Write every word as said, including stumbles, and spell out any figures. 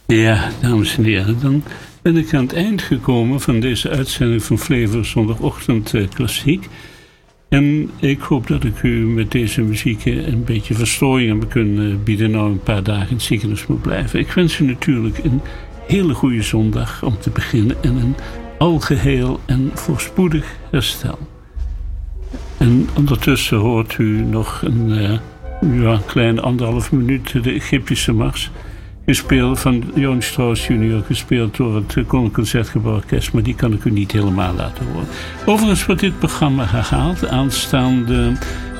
Ja, dames en heren, dan ben ik aan het eind gekomen van deze uitzending van Flavor Zondagochtend uh, Klassiek. En ik hoop dat ik u met deze muziek een beetje verstrooiing heb kunnen bieden. Nou, een paar dagen in het ziekenhuis moet blijven. Ik wens u natuurlijk een hele goede zondag om te beginnen. En een algeheel en voorspoedig herstel. En ondertussen hoort u nog een uh, ja, kleine anderhalf minuut de Egyptische Mars. Gespeeld van Johann Strauss junior, gespeeld door het Koninklijk Concertgebouw Orkest, maar die kan ik u niet helemaal laten horen. Overigens wordt dit programma herhaald aanstaande